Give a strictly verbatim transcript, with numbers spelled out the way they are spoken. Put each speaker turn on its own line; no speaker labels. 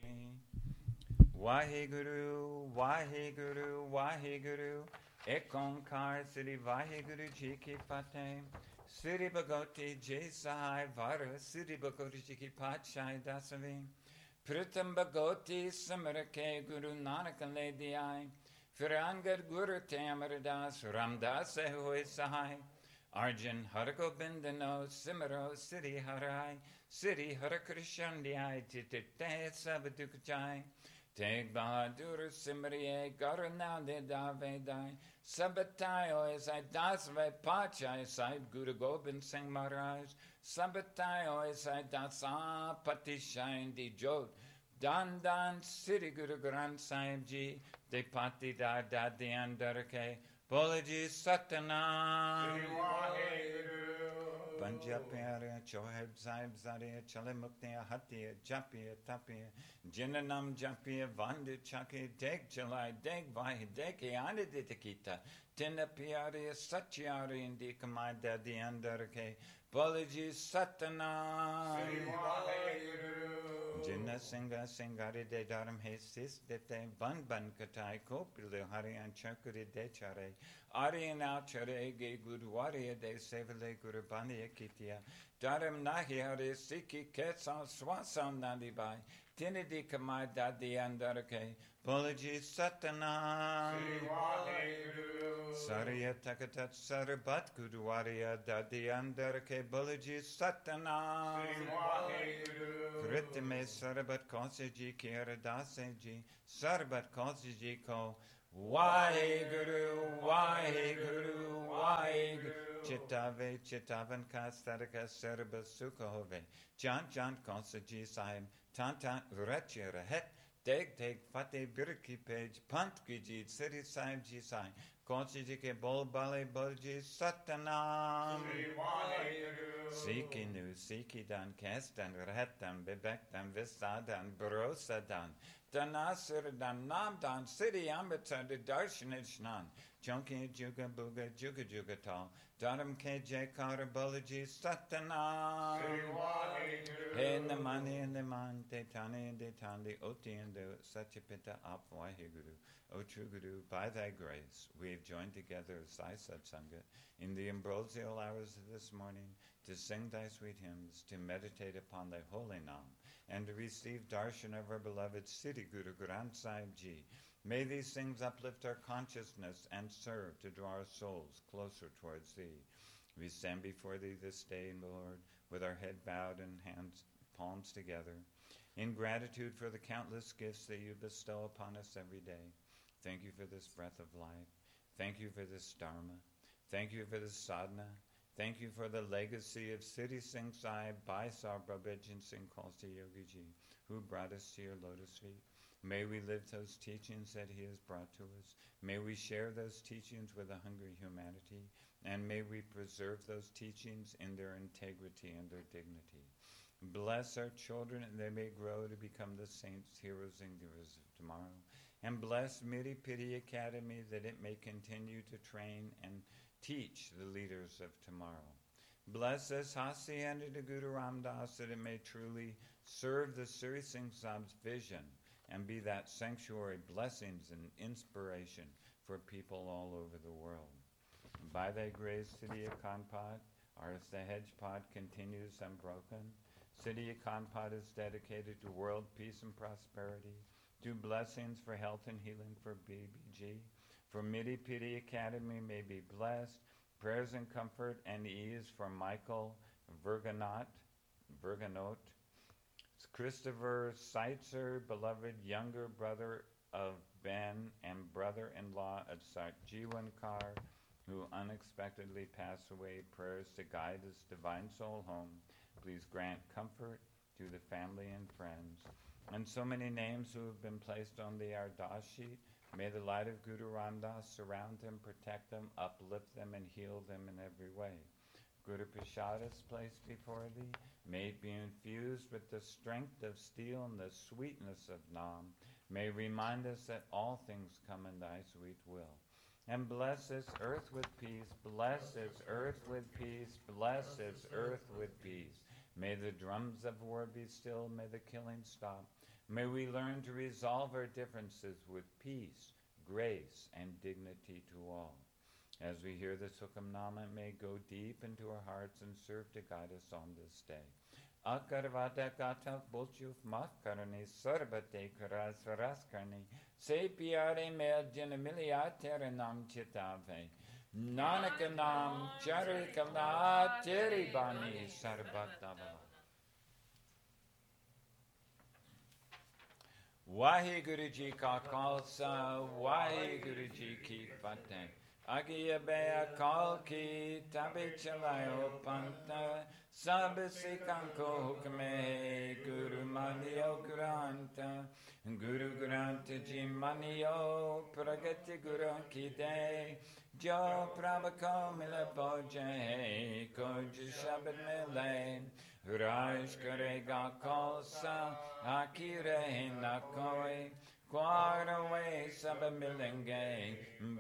Waheguru, Waheguru, Waheguru, Ek Onkar Sri Vaheguru Ji Ki Fateh, Sri Bhagavati Jai Sahai Vara, Sri Bhagavati Ji Ki Patshai Dasavi, Pritam Bhagavati Samarake Guru Nanak Le Diyai, Firangad Guru Tamaradas, Ramdas Hoy Sahai, Arjan Hargobindano, Simaro, Sri Harai, Sri Harakrishndiyai, Titite Sabadukjai, Teg Bahadur Simriye, Garanande Davedai, Sabatayo as I dasve Pachai Side Guru Gobind Singh Maharaj, Sabatayo as I dasa Patishain Di Jod, Dan Dan Siri Guru Granth Sahib Ji, De Pati Da Da De Andarake, Bolaji Satanam. Panja Pyare, Choheb Sahib Zare, Chale Muktiya Hatiya, Japiya Tapiya, Jinanam Japiya, Vande Chake, Deg Jalai, Deg Vahi, Deg Anaditakita, Tina Pyare, Satyari, Indi Kamai Dadi Andarake, Bolaji Satana. Jinna Singa Singari de Dharam Hesis, Dete, Ban Ban Katai, Kopil, Harian Chakuri de Chare, Arian Alchare, Ge Gudwaria de Sevele Gurubania Kitia, Dharam Nahi Hare Siki Ketsan Swasan Nadibai, Tinidi Kamai Dadi Andarake, Bolaji Satana. Sarya Takatat Sarabat Gudwaria Dadi Andarake, Bolaji Satana. Kritime Sarabat Kosaji Kira Daseji, Sarabat Kosaji Ko, Waheguru, Waheguru, Waheguru, Chitave, Chitavan Kastaraka Saraba Sukhove, Jan Jan Kosaji Sahib, Tanta Rachira Het, Deg Deg Fate Birki Page, Pant Gijit, Siri Sahib Ji Sahib, Kosaji Ke Bol Bale Bolji Satanam. Siki nu, Siki dan, Kestan, Retan, Bebektan, Visadan, Barosadan, Danasir dan, Namdan, Siddhi Amrita, Darshanishnan, Chunki Juga Buga, Juga Jugatal, Dharam Ke Jekara Balaji, Satana. He Namani and the Man, Tetani and Detandi, Oti and the Satchipita Apwahiguru. O true Guru, by thy grace, we have joined together as thy satsanga in the ambrosial hours of this morning to sing thy sweet hymns, to meditate upon thy holy name, and to receive darshan of our beloved Sri Guru Granth Sahib Ji. May these things uplift our consciousness and serve to draw our souls closer towards thee. We stand before thee this day, Lord, with our head bowed and hands, palms together, in gratitude for the countless gifts that you bestow upon us every day. Thank you for this breath of life. Thank you for this dharma. Thank you for this sadhana. Thank you for the legacy of Siddhi Singh Sahib by Sar Prabhupada Singh Khalsa Yogi Ji, who brought us to your lotus feet. May we live those teachings that he has brought to us. May we share those teachings with a hungry humanity, and may we preserve those teachings in their integrity and their dignity. Bless our children, and they may grow to become the saints, heroes, and givers of tomorrow. And bless Miri Piri Academy, that it may continue to train and teach the leaders of tomorrow. Bless us, Hasyana to Guru Ramdas, that it may truly serve the Sri Singh Sahib's vision and be that sanctuary, blessings, and inspiration for people all over the world. By thy grace, Siddhi Akanpad, our the hedge pod continues unbroken. Siddhi Akanpad is dedicated to world peace and prosperity, to blessings for health and healing for B B G, for Midi Pidi Academy may be blessed, prayers and comfort and ease for Michael Verganot, Verganot, Christopher Seitzer, beloved younger brother of Ben and brother-in-law of Sarjiwan Kar, who unexpectedly passed away. Prayers to guide his divine soul home. Please grant comfort to the family and friends. And so many names who have been placed on the Ardas sheet. May the light of Guru Ramdas surround them, protect them, uplift them, and heal them in every way. Guru Prasad is placed before thee. May it be infused with the strength of steel and the sweetness of Nam. May remind us that all things come in thy sweet will. And bless this earth with peace, bless this earth with peace, bless this earth with peace. May the drums of war be still, may the killing stop. May we learn to resolve our differences with peace, grace, and dignity to all. As we hear this Hukamnama, it may go deep into our hearts and serve to guide us on this day. Akarvata kata bolchuf maf karani sarbate karas varas karni se piare mer janamiliatere nam chitave nanakanam charikala teribani sarbatava. Wahe Guruji ka khalsa, Wahe Guruji ki fateh. Agiya beya kal ki tabe chalayo panta, sab sikhan ko hukme Guru maniyo granta, Guru granta ji maniyo pragati guru ki de, jo prabhako mile boje, kuj shabad mile. Raj karega khalsa, akire na koi, quar away sab milenge.